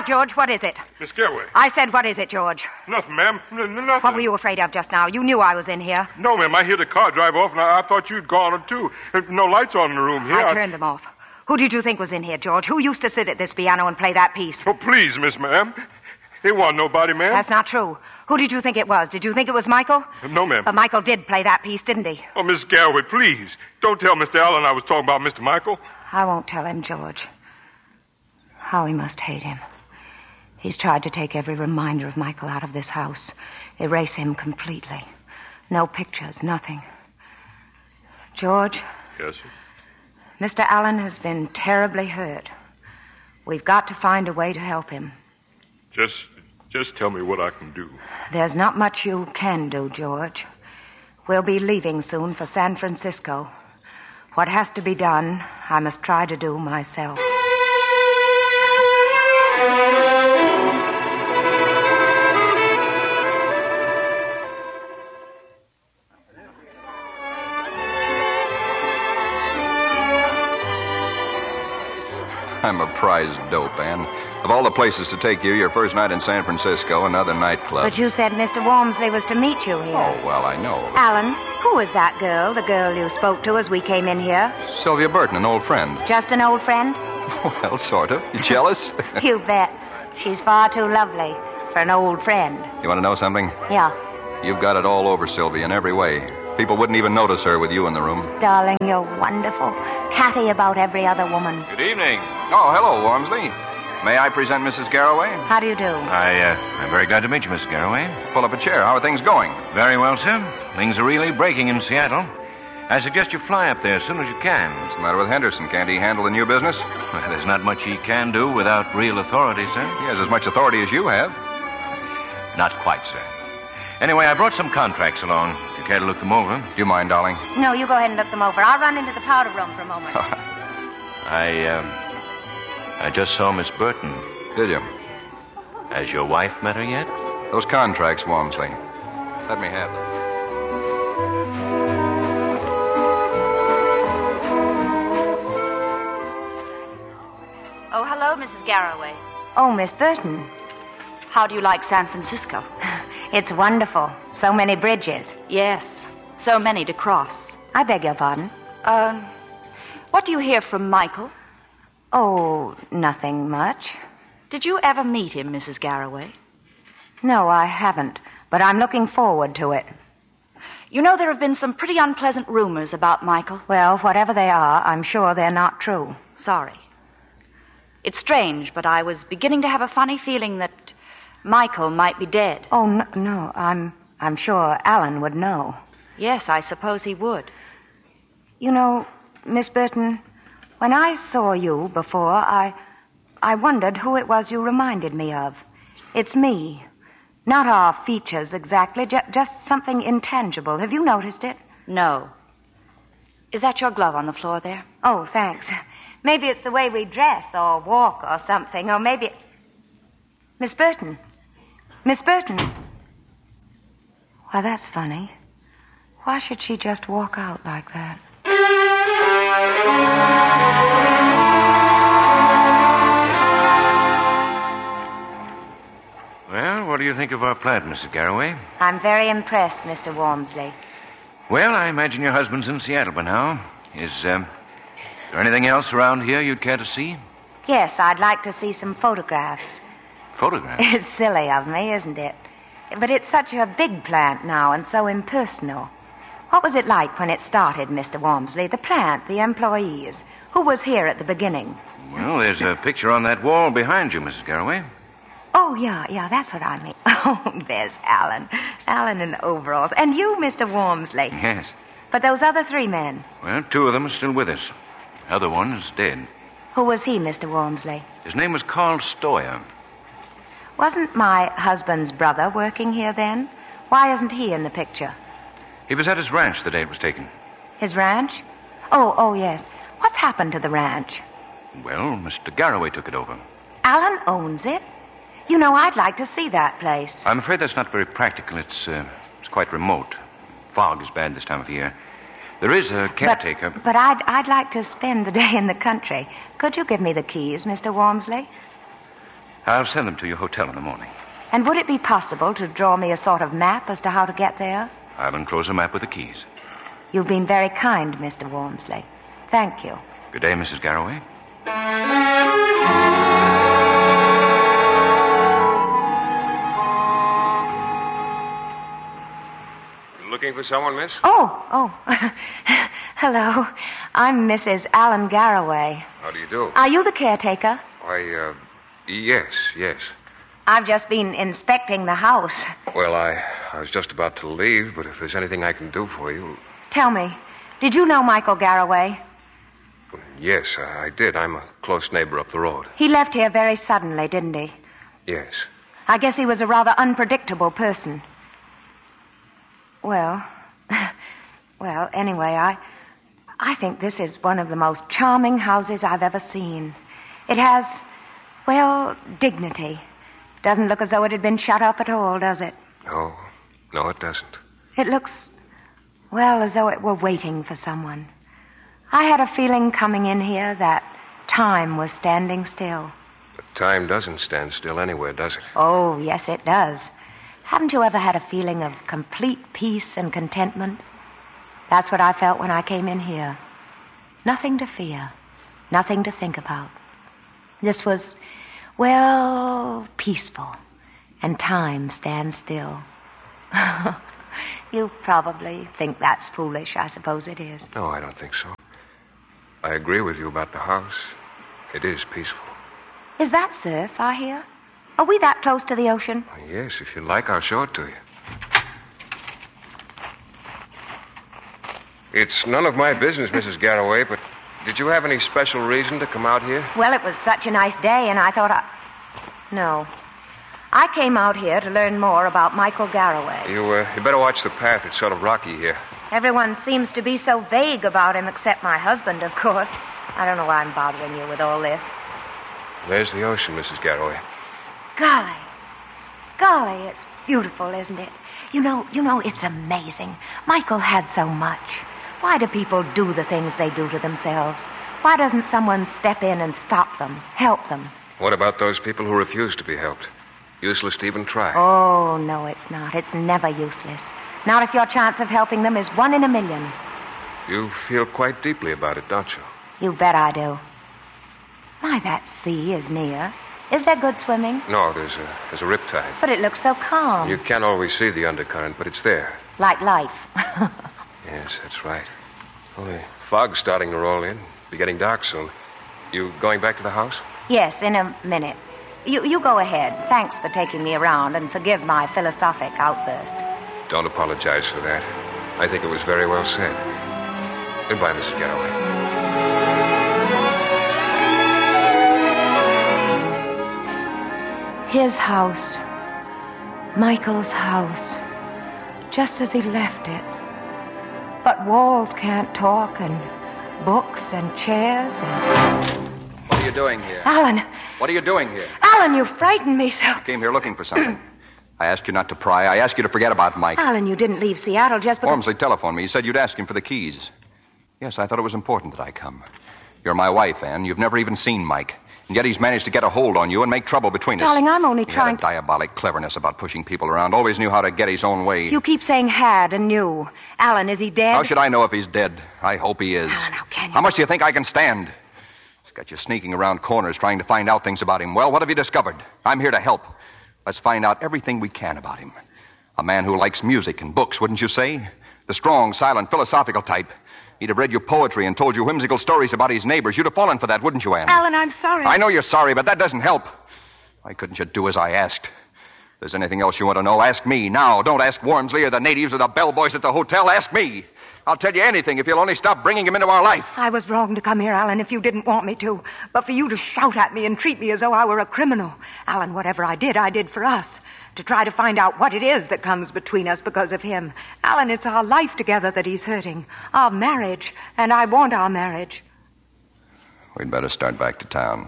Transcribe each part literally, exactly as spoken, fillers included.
right, George, what is it? Miss Garraway. I said, what is it, George? Nothing, ma'am. N- n- nothing. What were you afraid of just now? You knew I was in here. No, ma'am. I hear the car drive off, and I, I thought you'd gone, too. Uh, No lights on in the room here. I turned them off. Who did you think was in here, George? Who used to sit at this piano and play that piece? Oh, please, Miss Ma'am. It wasn't nobody, ma'am. That's not true. Who did you think it was? Did you think it was Michael? No, ma'am. But Michael did play that piece, didn't he? Oh, Miss Garraway, please. Don't tell Mister Allen I was talking about Mister Michael. I won't tell him, George. How he must hate him. He's tried to take every reminder of Michael out of this house. Erase him completely. No pictures, nothing. George? Yes, sir. Mister Allen has been terribly hurt. We've got to find a way to help him. Just, just tell me what I can do. There's not much you can do, George. We'll be leaving soon for San Francisco. What has to be done, I must try to do myself. I'm a prize dope, Ann. Of all the places to take you, your first night in San Francisco, another nightclub. But you said Mister Walmsley was to meet you here. Oh, well, I know. Alan, who was that girl, the girl you spoke to as we came in here? Sylvia Burton, an old friend. Just an old friend? Well, sort of. You jealous? You bet. She's far too lovely for an old friend. You want to know something? Yeah. You've got it all over, Sylvia, in every way. People wouldn't even notice her with you in the room. Darling, you're wonderful. Catty about every other woman. Good evening. Oh, hello, Walmsley. May I present Missus Garraway? How do you do? I, uh, I'm very glad to meet you, Mister Garraway. Pull up a chair. How are things going? Very well, sir. Things are really breaking in Seattle. I suggest you fly up there as soon as you can. What's the matter with Henderson? Can't he handle the new business? Well, there's not much he can do without real authority, sir. He has as much authority as you have. Not quite, sir. Anyway, I brought some contracts along. If you care to look them over. Do you mind, darling? No, you go ahead and look them over. I'll run into the powder room for a moment. I, um, I just saw Miss Burton. Did you? Has your wife met her yet? Those contracts, Walmsley. Let me have them. Oh, hello, Missus Garraway. Oh, Miss Burton. How do you like San Francisco? It's wonderful. So many bridges. Yes, so many to cross. I beg your pardon? Um, what do you hear from Michael? Oh, nothing much. Did you ever meet him, Missus Garraway? No, I haven't, but I'm looking forward to it. You know, there have been some pretty unpleasant rumors about Michael. Well, whatever they are, I'm sure they're not true. Sorry. It's strange, but I was beginning to have a funny feeling that Michael might be dead. Oh, no, no, I'm I'm sure Alan would know. Yes, I suppose he would. You know, Miss Burton, when I saw you before, I I wondered who it was you reminded me of. It's me. Not our features exactly, ju- just something intangible. Have you noticed it? No. Is that your glove on the floor there? Oh, thanks. Maybe it's the way we dress or walk or something, or maybe... Miss Burton. Miss Burton. Why, that's funny. Why should she just walk out like that? Well, what do you think of our plan, Missus Garraway? I'm very impressed, Mister Walmsley. Well, I imagine your husband's in Seattle by now. Is, um, there anything else around here you'd care to see? Yes, I'd like to see some photographs. Photographs? It's silly of me, isn't it? But it's such a big plant now and so impersonal. What was it like when it started, Mister Walmsley? The plant, the employees. Who was here at the beginning? Well, there's a picture on that wall behind you, Missus Garraway. Oh, yeah, yeah, that's what I mean. Oh, there's Alan. Alan in overalls. And you, Mister Walmsley. Yes. But those other three men. Well, two of them are still with us. The other one is dead. Who was he, Mister Walmsley? His name was Carl Stoyer. Wasn't my husband's brother working here then? Why isn't he in the picture? He was at his ranch the day it was taken. His ranch? Oh, oh, yes. What's happened to the ranch? Well, Mister Garraway took it over. Alan owns it? You know, I'd like to see that place. I'm afraid that's not very practical. It's, uh, it's quite remote. Fog is bad this time of year. There is a caretaker. But, but I'd, I'd like to spend the day in the country. Could you give me the keys, Mister Walmsley? I'll send them to your hotel in the morning. And would it be possible to draw me a sort of map as to how to get there? I'll enclose a map with the keys. You've been very kind, Mister Wormsley. Thank you. Good day, Missus Garroway. Looking for someone, miss? Oh, oh. Hello. I'm Missus Alan Garroway. How do you do? Are you the caretaker? Why, uh, yes, yes. I've just been inspecting the house. Well, I, I was just about to leave, but if there's anything I can do for you... Tell me, did you know Michael Garroway? Yes, I, I did. I'm a close neighbor up the road. He left here very suddenly, didn't he? Yes. I guess he was a rather unpredictable person. Well, well, anyway, I, I think this is one of the most charming houses I've ever seen. It has, well, dignity. Doesn't look as though it had been shut up at all, does it? No, no, it doesn't. It looks, well, as though it were waiting for someone. I had a feeling coming in here that time was standing still. But time doesn't stand still anywhere, does it? Oh, yes, it does. Haven't you ever had a feeling of complete peace and contentment? That's what I felt when I came in here. Nothing to fear, nothing to think about. This was, well, peaceful, and time stands still. You probably think that's foolish. I suppose it is. No, I don't think so. I agree with you about the house. It is peaceful. Is that surf, I hear? Are we that close to the ocean? Yes, if you like, I'll show it to you. It's none of my business, Missus Garroway, but did you have any special reason to come out here? Well, it was such a nice day, and I thought I... No. I came out here to learn more about Michael Garroway. You, uh, you better watch the path. It's sort of rocky here. Everyone seems to be so vague about him, except my husband, of course. I don't know why I'm bothering you with all this. There's the ocean, Missus Garroway. Golly. Golly, it's beautiful, isn't it? You know, you know, it's amazing. Michael had so much. Why do people do the things they do to themselves? Why doesn't someone step in and stop them, help them? What about those people who refuse to be helped? Useless to even try. Oh, no, it's not. It's never useless. Not if your chance of helping them is one in a million. You feel quite deeply about it, don't you? You bet I do. My, that sea is near. Is there good swimming? No, there's a, there's a riptide. But it looks so calm. You can't always see the undercurrent, but it's there. Like life. Yes, that's right. Well, the fog's starting to roll in. Be getting dark soon. You going back to the house? Yes, in a minute. You, you go ahead. Thanks for taking me around, and forgive my philosophic outburst. Don't apologize for that. I think it was very well said. Goodbye, Missus Garroway. His house. Michael's house. Just as he left it. But walls can't talk, and books and chairs and... What are you doing here? Alan. What are you doing here? Alan, you frightened me so. I came here looking for something. I asked you not to pry. I asked you to forget about Mike. Alan, you didn't leave Seattle just because... Wormsley telephoned me. He said you'd ask him for the keys. Yes, I thought it was important that I come. You're my wife, Anne. You've never even seen Mike. And yet he's managed to get a hold on you and make trouble between us. Darling, I'm only he trying... He had a diabolic cleverness about pushing people around. Always knew how to get his own way. You keep saying had and knew. Alan, is he dead? How should I know if he's dead? I hope he is. Alan, how can you... How much do you think I can stand? He's got you sneaking around corners trying to find out things about him. Well, what have you discovered? I'm here to help. Let's find out everything we can about him. A man who likes music and books, wouldn't you say? The strong, silent, philosophical type. He'd have read your poetry and told you whimsical stories about his neighbors. You'd have fallen for that, wouldn't you, Anne? Alan, I'm sorry. I know you're sorry, but that doesn't help. Why couldn't you do as I asked? If there's anything else you want to know, ask me now. Don't ask Wormsley or the natives or the bellboys at the hotel. Ask me. I'll tell you anything if you'll only stop bringing him into our life. I was wrong to come here, Alan, if you didn't want me to. But for you to shout at me and treat me as though I were a criminal. Alan, whatever I did, I did for us. To try to find out what it is that comes between us because of him. Alan, it's our life together that he's hurting. Our marriage. And I want our marriage. We'd better start back to town.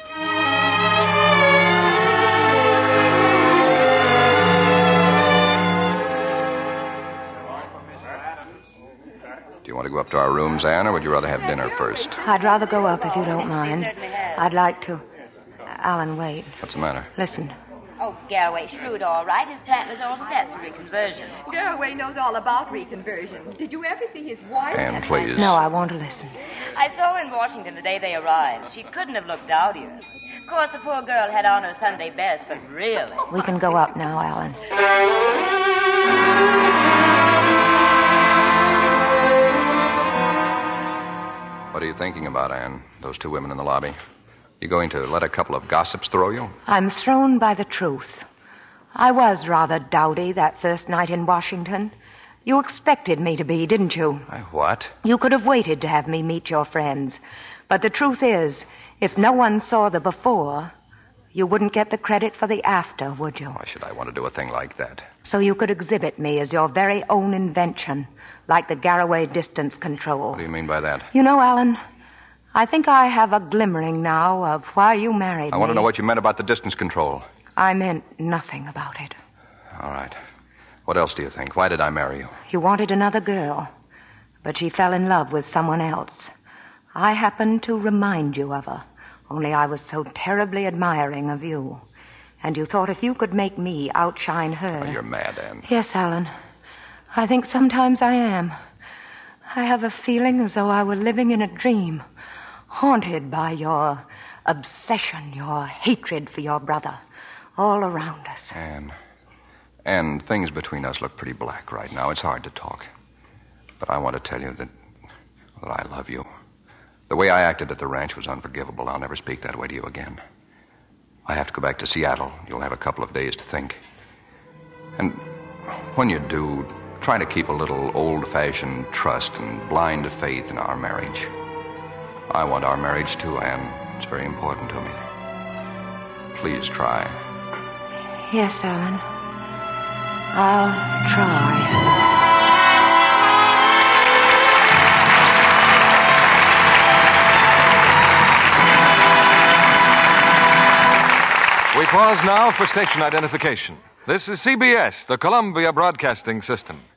Do you want to go up to our rooms, Anne, or would you rather have dinner first? I'd rather go up if you don't mind. I'd like to. Alan, wait. What's the matter? Listen. Oh, Garraway shrewd, all right. His plan was all set for reconversion. Garraway knows all about reconversion. Did you ever see his wife? Anne, please. No, I want to listen. I saw her in Washington the day they arrived. She couldn't have looked dowdier. Of course, the poor girl had on her Sunday best, but really... We can go up now, Alan. What are you thinking about, Anne? Those two women in the lobby? You going to let a couple of gossips throw you? I'm thrown by the truth. I was rather dowdy that first night in Washington. You expected me to be, didn't you? I what? You could have waited to have me meet your friends. But the truth is, if no one saw the before, you wouldn't get the credit for the after, would you? Why should I want to do a thing like that? So you could exhibit me as your very own invention, like the Garraway distance control. What do you mean by that? You know, Alan, I think I have a glimmering now of why you married I me. want to know what you meant about the distance control. I meant nothing about it. All right. What else do you think? Why did I marry you? You wanted another girl, but she fell in love with someone else. I happened to remind you of her, only I was so terribly admiring of you. And you thought if you could make me outshine her... Oh, you're mad, Anne. Yes, Alan. I think sometimes I am. I have a feeling as though I were living in a dream, haunted by your obsession, your hatred for your brother, all around us. Anne. Anne, things between us look pretty black right now. It's hard to talk. But I want to tell you that, that I love you. The way I acted at the ranch was unforgivable. I'll never speak that way to you again. I have to go back to Seattle. You'll have a couple of days to think. And when you do, try to keep a little old-fashioned trust and blind faith in our marriage. I want our marriage too, Anne. It's very important to me. Please try. Yes, Alan. I'll try. We pause now for station identification. This is C B S, the Columbia Broadcasting System.